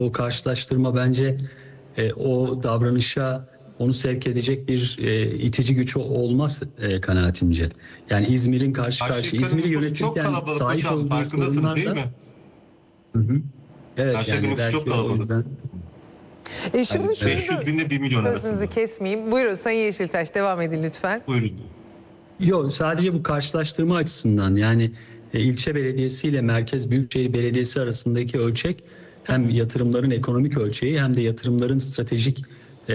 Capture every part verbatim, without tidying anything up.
o karşılaştırma bence e, o davranışa onu sevk edecek bir e, itici güç olmaz e, kanaatimce. Yani İzmir'in karşı karşıya, İzmir'i Karşıyaka'nın çok yönetirken kalabalık sahip hocam. olduğu Farkındasınız sorunlar değil da... mi? Hı hı. Evet, Karşıyaka yani nüfusu çok belki o kalabalık. yüzden... E şimdi Yani, şunu evet. beş yüz da binle bir milyon sözünüzü arasında. kesmeyeyim. Buyurun Sayın Yeşiltaş, devam edin lütfen. Buyurun. Yok, sadece bu karşılaştırma açısından, yani e, ilçe belediyesi ile merkez büyükşehir belediyesi arasındaki ölçek hem yatırımların ekonomik ölçeği hem de yatırımların stratejik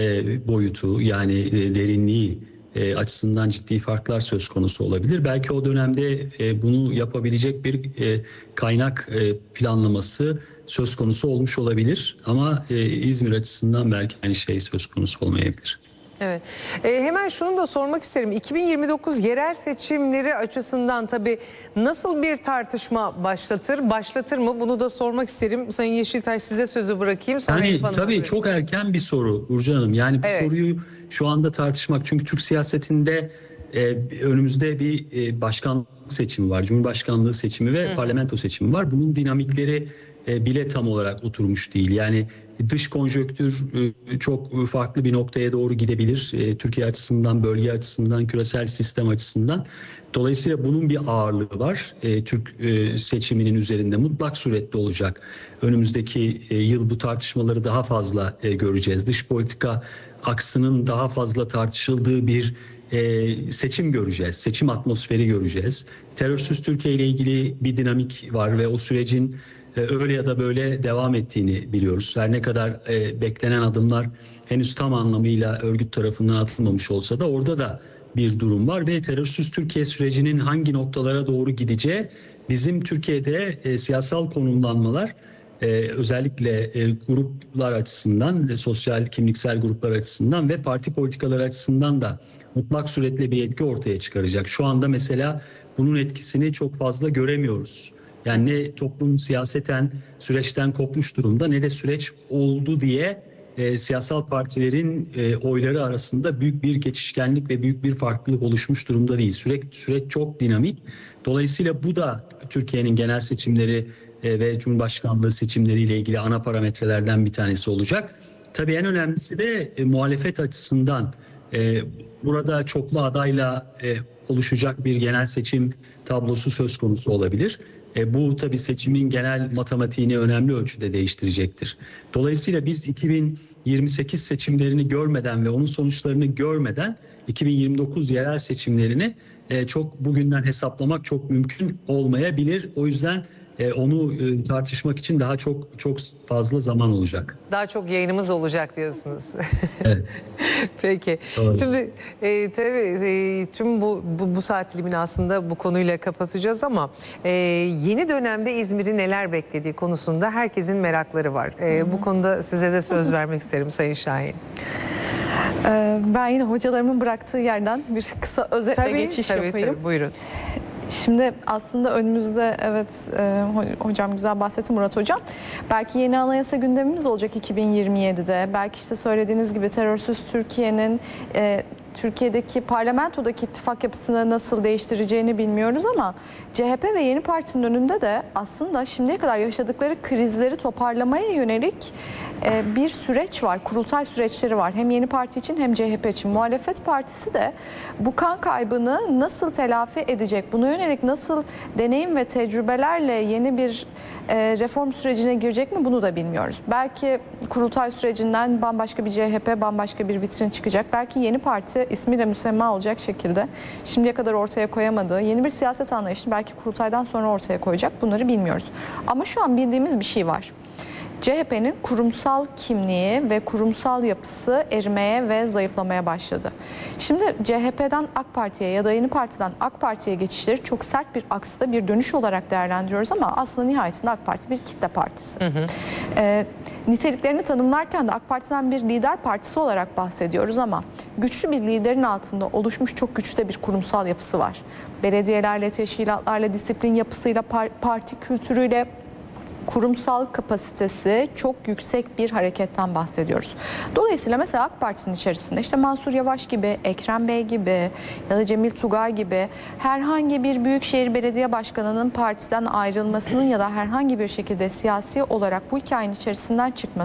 e, boyutu, yani e, derinliği e, açısından ciddi farklar söz konusu olabilir. Belki o dönemde e, bunu yapabilecek bir e, kaynak e, planlaması söz konusu olmuş olabilir ama e, İzmir açısından belki aynı şey söz konusu olmayabilir. Evet. E, hemen şunu da sormak isterim. iki bin yirmi dokuz yerel seçimleri açısından tabii nasıl bir tartışma başlatır, başlatır mı? Bunu da sormak isterim. Sayın Yeşiltaş, size sözü bırakayım. Sonra Yani Elif Hanım'a tabii bırakayım. çok erken bir soru Burcu Hanım. Yani bu Evet. soruyu şu anda tartışmak, çünkü Türk siyasetinde e, önümüzde bir e, başkanlık seçimi var. Cumhurbaşkanlığı seçimi ve Hı. parlamento seçimi var. Bunun dinamikleri e, bile tam olarak oturmuş değil. Yani dış konjonktür e, çok farklı bir noktaya doğru gidebilir. E, Türkiye açısından, bölge açısından, küresel sistem açısından. Dolayısıyla bunun bir ağırlığı var. E, Türk e, seçiminin üzerinde mutlak surette olacak. Önümüzdeki e, yıl bu tartışmaları daha fazla e, göreceğiz. Dış politika aksının daha fazla tartışıldığı bir e, seçim göreceğiz. Seçim atmosferi göreceğiz. Terörsüz Türkiye ile ilgili bir dinamik var ve o sürecin e, öyle ya da böyle devam ettiğini biliyoruz. Her ne kadar e, beklenen adımlar henüz tam anlamıyla örgüt tarafından atılmamış olsa da orada da bir durum var ve terörsüz Türkiye sürecinin hangi noktalara doğru gideceği bizim Türkiye'de e, siyasal konumlanmalar e, özellikle e, gruplar açısından, e, sosyal kimliksel gruplar açısından ve parti politikaları açısından da mutlak suretle bir etki ortaya çıkaracak. Şu anda mesela bunun etkisini çok fazla göremiyoruz. Yani ne toplum siyaseten süreçten kopmuş durumda ne de süreç oldu diye e, siyasal partilerin e, oyları arasında büyük bir geçişkenlik ve büyük bir farklılık oluşmuş durumda değil. Süreç, süreç çok dinamik. Dolayısıyla bu da Türkiye'nin genel seçimleri e, ve Cumhurbaşkanlığı seçimleriyle ilgili ana parametrelerden bir tanesi olacak. Tabii en önemlisi de e, muhalefet açısından e, burada çoklu adayla e, oluşacak bir genel seçim tablosu söz konusu olabilir. E, bu tabii seçimin genel matematiğini önemli ölçüde değiştirecektir. Dolayısıyla biz iki bin yirmi sekiz seçimlerini görmeden ve onun sonuçlarını görmeden iki bin yirmi dokuz yerel seçimlerini e, çok bugünden hesaplamak çok mümkün olmayabilir. O yüzden e, onu e, tartışmak için daha çok çok fazla zaman olacak. Daha çok yayınımız olacak diyorsunuz. Evet. Peki. Doğru. Şimdi e, tabii e, tüm bu, bu bu saat dilimini aslında bu konuyla kapatacağız ama e, yeni dönemde İzmir'i neler beklediği konusunda herkesin merakları var. E, bu konuda size de söz vermek isterim Sayın Şahin. Ben yine hocalarımın bıraktığı yerden bir kısa özetle Tabii, geçiş tabii, yapayım. tabii, buyurun. Şimdi aslında önümüzde, evet e, hocam güzel bahsetti, Murat Hocam. Belki yeni anayasa gündemimiz olacak iki bin yirmi yedide. Belki işte söylediğiniz gibi terörsüz Türkiye'nin e, Türkiye'deki parlamentodaki ittifak yapısını nasıl değiştireceğini bilmiyoruz ama C H P ve Yeni Parti'nin önünde de aslında şimdiye kadar yaşadıkları krizleri toparlamaya yönelik e, bir süreç var. Kurultay süreçleri var. Hem Yeni Parti için hem C H P için. Muhalefet Partisi de bu kan kaybını nasıl telafi edecek? Buna yönelik nasıl deneyim ve tecrübelerle yeni bir e, reform sürecine girecek mi? Bunu da bilmiyoruz. Belki kurultay sürecinden bambaşka bir C H P, bambaşka bir vitrin çıkacak. Belki Yeni Parti ismiyle müsemma olacak şekilde şimdiye kadar ortaya koyamadığı yeni bir siyaset anlayışını belki kurultaydan sonra ortaya koyacak. Bunları bilmiyoruz. Ama şu an bildiğimiz bir şey var. C H P'nin kurumsal kimliği ve kurumsal yapısı erimeye ve zayıflamaya başladı. Şimdi C H P'den AK Parti'ye ya da Yeni Parti'den AK Parti'ye geçişleri çok sert bir aksta bir dönüş olarak değerlendiriyoruz ama aslında nihayetinde AK Parti bir kitle partisi. Hı hı. Ee, niteliklerini tanımlarken de AK Parti'den bir lider partisi olarak bahsediyoruz ama güçlü bir liderin altında oluşmuş çok güçlü de bir kurumsal yapısı var. Belediyelerle, teşkilatlarla, disiplin yapısıyla, parti kültürüyle, kurumsal kapasitesi çok yüksek bir hareketten bahsediyoruz. Dolayısıyla mesela AK Parti'nin içerisinde işte Mansur Yavaş gibi, Ekrem Bey gibi ya da Cemil Tugay gibi herhangi bir büyükşehir belediye başkanının partiden ayrılmasının ya da herhangi bir şekilde siyasi olarak bu hikayenin içerisinden çıkması